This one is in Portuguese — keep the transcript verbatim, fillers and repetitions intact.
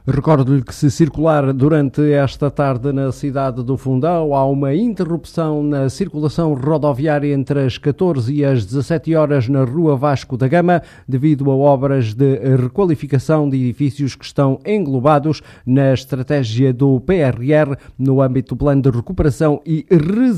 Recordo-lhe que se circular durante esta tarde na cidade do Fundão, há uma interrupção na circulação rodoviária entre as catorze e as dezassete horas na Rua Vasco da Gama, devido a obras de requalificação de edifícios que estão englobados na estratégia do P R R no âmbito do Plano de Recuperação e Resiliência